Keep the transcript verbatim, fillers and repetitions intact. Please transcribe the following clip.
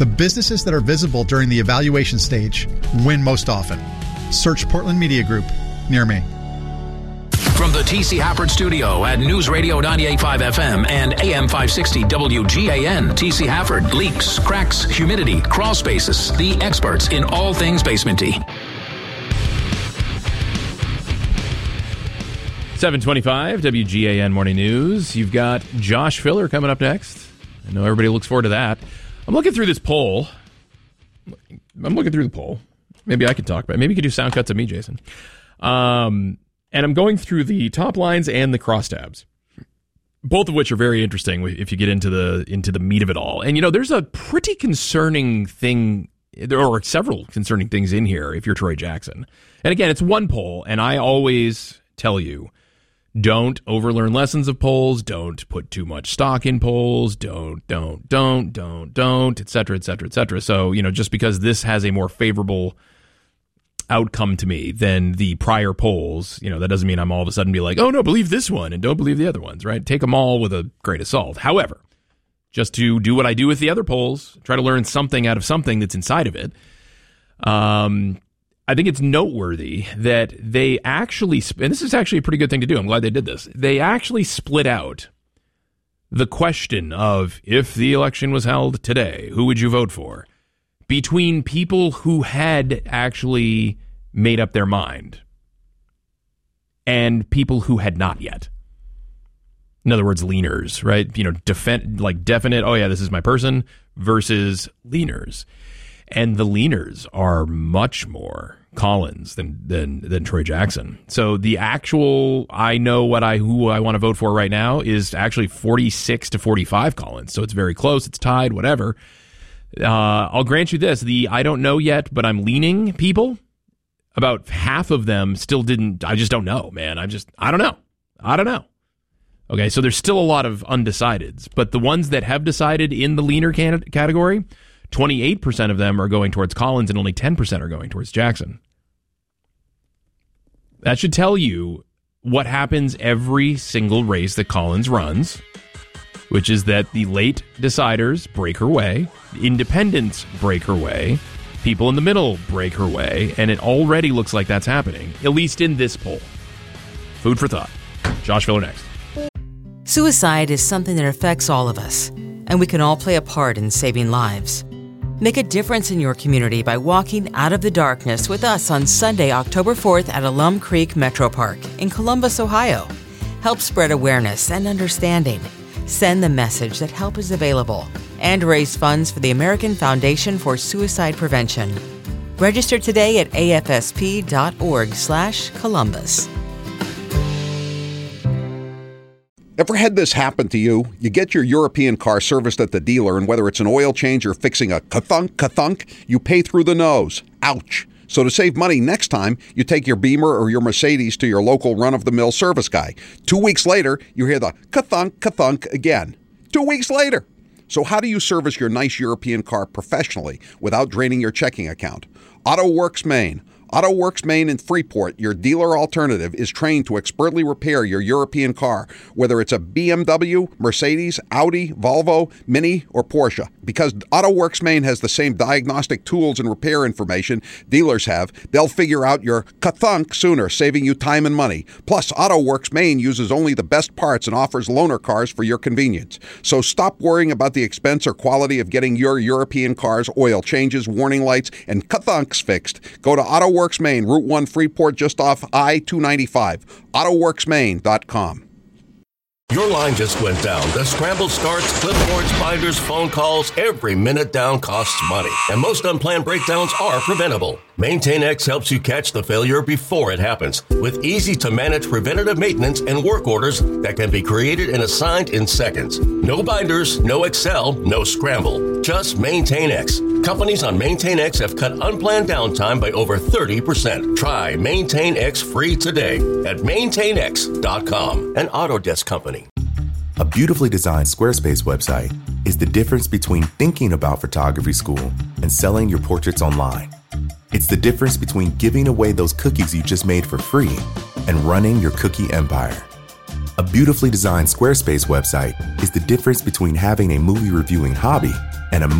The businesses that are visible during the evaluation stage win most often. Search Portland Media Group near me. From the T C Hafford Studio at News Radio ninety-eight point five F M and A M five sixty W G A N, T C Hafford. Leaks, cracks, humidity, crawl spaces. The experts in all things basementy. seven twenty-five W G A N Morning News. You've got Josh Filler coming up next. I know everybody looks forward to that. I'm looking through this poll. I'm looking through the poll. Maybe I could talk about it. Maybe you could do sound cuts of me, Jason. Um, and I'm going through the top lines and the crosstabs, both of which are very interesting if you get into the into the meat of it all. And, you know, there's a pretty concerning thing. There are several concerning things in here if you're Troy Jackson. And again, it's one poll, and I always tell you, don't overlearn lessons of polls. Don't put too much stock in polls. Don't, don't, don't, don't, don't, et cetera, et cetera, et cetera. So, you know, just because this has a more favorable outcome to me than the prior polls, you know, that doesn't mean I'm all of a sudden be like, oh, no, believe this one and don't believe the other ones, right? Take them all with a grain of salt. However, just to do what I do with the other polls, try to learn something out of something that's inside of it. Um, I think it's noteworthy that they actually, and this is actually a pretty good thing to do. I'm glad they did this. They actually split out the question of if the election was held today, who would you vote for, between people who had actually made up their mind and people who had not yet. In other words, leaners, right? You know, defend, like definite, oh yeah, this is my person, versus leaners. And the leaners are much more Collins than than than Troy Jackson. So the actual I know what I who I want to vote for right now is actually forty-six to forty-five Collins. So it's very close. It's tied, whatever. Uh, I'll grant you this. The I don't know yet, but I'm leaning people, about half of them still didn't. I just don't know, man. I just, I don't know. I don't know. Okay, so there's still a lot of undecideds. But the ones that have decided in the leaner can- category, twenty-eight percent of them are going towards Collins and only ten percent are going towards Jackson. That should tell you what happens every single race that Collins runs, which is that the late deciders break her way, independents break her way, people in the middle break her way, and it already looks like that's happening, at least in this poll. Food for thought. Josh Filler next. Suicide is something that affects all of us, and we can all play a part in saving lives. Make a difference in your community by walking out of the darkness with us on Sunday, October fourth at Alum Creek Metro Park in Columbus, Ohio. Help spread awareness and understanding. Send the message that help is available and raise funds for the American Foundation for Suicide Prevention. Register today at afsp.org slash Columbus. Ever had this happen to you? You get your European car serviced at the dealer, and whether it's an oil change or fixing a ka-thunk, ka-thunk, you pay through the nose. Ouch. So to save money next time, you take your Beamer or your Mercedes to your local run-of-the-mill service guy. Two weeks later, you hear the ka-thunk, ka-thunk again. Two weeks later. So how do you service your nice European car professionally without draining your checking account? AutoWorks Maine. AutoWorks Maine in Freeport, your dealer alternative, is trained to expertly repair your European car, whether it's a B M W, Mercedes, Audi, Volvo, Mini, or Porsche. Because AutoWorks Maine has the same diagnostic tools and repair information dealers have, they'll figure out your ka-thunk sooner, saving you time and money. Plus, AutoWorks Maine uses only the best parts and offers loaner cars for your convenience. So stop worrying about the expense or quality of getting your European car's oil changes, warning lights, and ka-thunks fixed. Go to AutoWorks Maine, Route one, Freeport, just off I two ninety-five. auto works maine dot com. Your line just went down. The scramble starts, clipboards, binders, phone calls. Every minute down costs money. And most unplanned breakdowns are preventable. MaintainX helps you catch the failure before it happens with easy-to-manage preventative maintenance and work orders that can be created and assigned in seconds. No binders, no Excel, no scramble. Just MaintainX. Companies on MaintainX have cut unplanned downtime by over thirty percent. Try MaintainX free today at maintain x dot com, an Autodesk company. A beautifully designed Squarespace website is the difference between thinking about photography school and selling your portraits online. It's the difference between giving away those cookies you just made for free and running your cookie empire. A beautifully designed Squarespace website is the difference between having a movie reviewing hobby and a